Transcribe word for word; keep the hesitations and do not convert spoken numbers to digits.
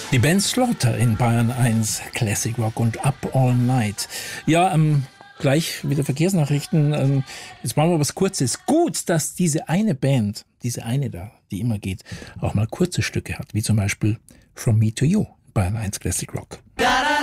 Die Band Slaughter in Bayern eins Classic Rock und Up All Night. Ja, ähm, gleich wieder Verkehrsnachrichten. Ähm, jetzt machen wir was Kurzes. Gut, dass diese eine Band, diese eine da, die immer geht, auch mal kurze Stücke hat, wie zum Beispiel From Me to You, Bayern eins Classic Rock. Da, da.